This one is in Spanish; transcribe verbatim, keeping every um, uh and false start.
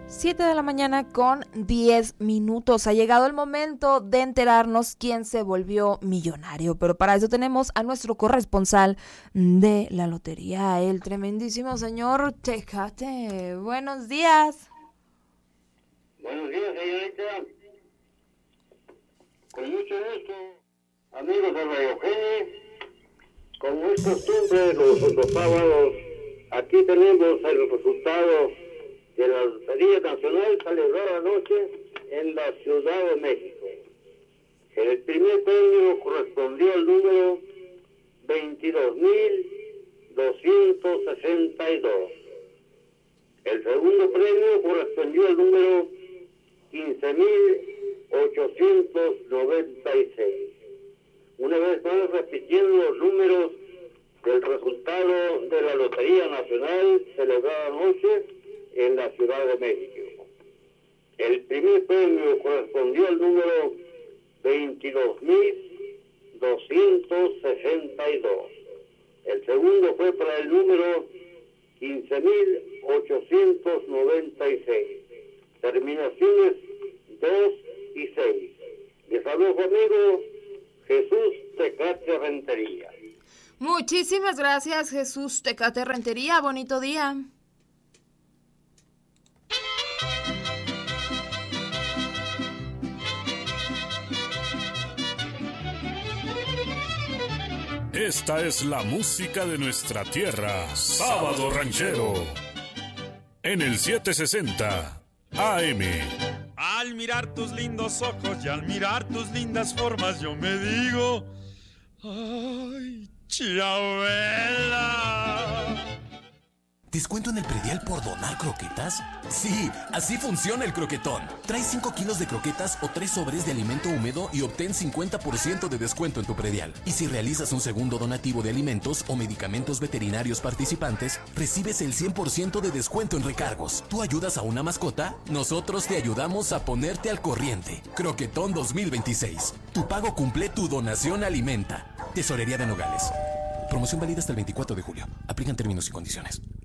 siete de la mañana con diez minutos. Ha llegado el momento de enterarnos quién se volvió millonario, pero para eso tenemos a nuestro corresponsal de la lotería, el tremendísimo señor Tecate. Buenos días. Buenos días, señorita. Con mucho gusto, amigos de Radio Gene. Como es costumbre, los, los sábados, aquí tenemos el resultado de la Lotería Nacional celebrada anoche en la Ciudad de México. El primer premio correspondió al número veintidós mil doscientos sesenta y dos. El segundo premio correspondió al número quince mil ochocientos noventa y seis. Una vez más, repitiendo los números del resultado de la Lotería Nacional celebrada anoche en la Ciudad de México. El primer premio correspondió al número veintidós mil doscientos sesenta y dos. El segundo fue para el número quince mil ochocientos noventa y seis. Terminaciones dos y seis. Les habló su amigo Jesús Tecate Rentería. Muchísimas gracias, Jesús Tecate Rentería. Bonito día. Esta es la música de nuestra tierra, Sábado Ranchero, en el setecientos sesenta A M. Al mirar tus lindos ojos y al mirar tus lindas formas, yo me digo, ¡ay, Chabela! ¿Descuento en el predial por donar croquetas? Sí, así funciona el croquetón. Trae cinco kilos de croquetas o tres sobres de alimento húmedo y obtén cincuenta por ciento de descuento en tu predial. Y si realizas un segundo donativo de alimentos o medicamentos veterinarios participantes, recibes el cien por ciento de descuento en recargos. ¿Tú ayudas a una mascota? Nosotros te ayudamos a ponerte al corriente. Croquetón dos mil veintiséis. Tu pago cumple, tu donación alimenta. Tesorería de Nogales. Promoción válida hasta el veinticuatro de julio. Aplican términos y condiciones.